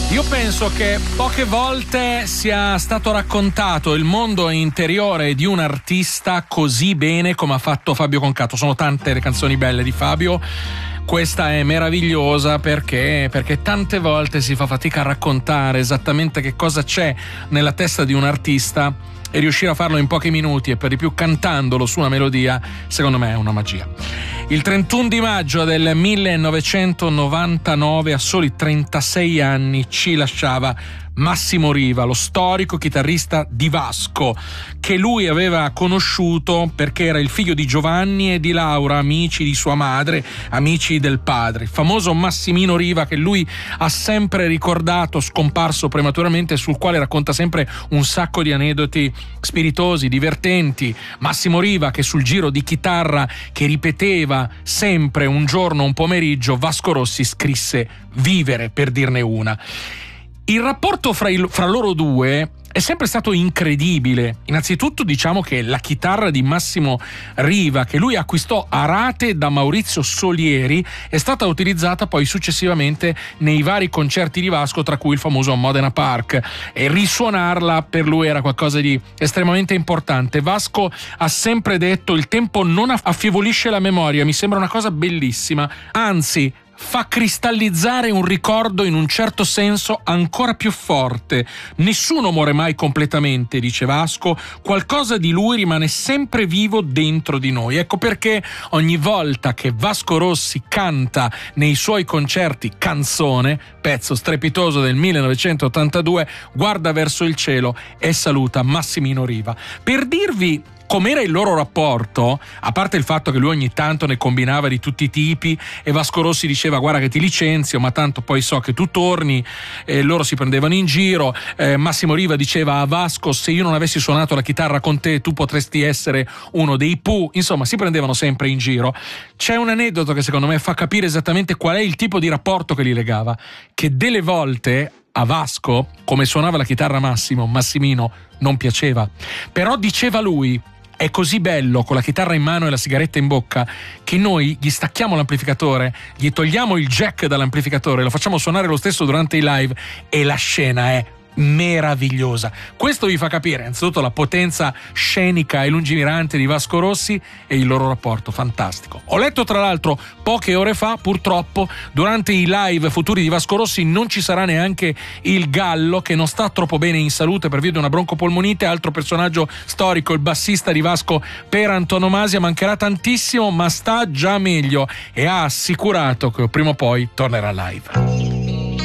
Io penso che poche volte sia stato raccontato il mondo interiore di un artista così bene come ha fatto Fabio Concato. Sono tante le canzoni belle di Fabio. Questa è meravigliosa perché tante volte si fa fatica a raccontare esattamente che cosa c'è nella testa di un artista, e riuscire a farlo in pochi minuti e per di più cantandolo su una melodia, secondo me è una magia. Il 31 di maggio del 1999, a soli 36 anni, ci lasciava Massimo Riva, lo storico chitarrista di Vasco, che lui aveva conosciuto perché era il figlio di Giovanni e di Laura, amici di sua madre, amici del padre. Il famoso Massimino Riva, che lui ha sempre ricordato, scomparso prematuramente, sul quale racconta sempre un sacco di aneddoti spiritosi, divertenti. Massimo Riva, che sul giro di chitarra che ripeteva sempre un giorno, un pomeriggio, Vasco Rossi scrisse Vivere, per dirne una. Il rapporto fra loro due è sempre stato incredibile. Innanzitutto diciamo che la chitarra di Massimo Riva, che lui acquistò a rate da Maurizio Solieri, è stata utilizzata poi successivamente nei vari concerti di Vasco, tra cui il famoso Modena Park, e risuonarla per lui era qualcosa di estremamente importante. Vasco ha sempre detto: il tempo non affievolisce la memoria, mi sembra una cosa bellissima, anzi fa cristallizzare un ricordo in un certo senso ancora più forte. Nessuno muore mai completamente, dice Vasco, qualcosa di lui rimane sempre vivo dentro di noi. Ecco perché ogni volta che Vasco Rossi canta nei suoi concerti Canzone, pezzo strepitoso del 1982, guarda verso il cielo e saluta Massimino Riva. Per dirvi com'era il loro rapporto, a parte il fatto che lui ogni tanto ne combinava di tutti i tipi e Vasco Rossi diceva: guarda che ti licenzio, ma tanto poi so che tu torni, e loro si prendevano in giro. Massimo Riva diceva a Vasco: se io non avessi suonato la chitarra con te, tu potresti essere uno dei Pooh. Insomma, si prendevano sempre in giro. C'è un aneddoto che secondo me fa capire esattamente qual è il tipo di rapporto che li legava, che delle volte a Vasco, come suonava la chitarra Massimino non piaceva, però diceva lui: è così bello con la chitarra in mano e la sigaretta in bocca che noi gli stacchiamo l'amplificatore, gli togliamo il jack dall'amplificatore, lo facciamo suonare lo stesso durante i live e la scena è meravigliosa. Questo vi fa capire innanzitutto la potenza scenica e lungimirante di Vasco Rossi e il loro rapporto fantastico. Ho letto tra l'altro poche ore fa, purtroppo, durante i live futuri di Vasco Rossi non ci sarà neanche il Gallo, che non sta troppo bene in salute per via di una broncopolmonite, altro personaggio storico, il bassista di Vasco per antonomasia. Mancherà tantissimo, ma sta già meglio e ha assicurato che prima o poi tornerà live.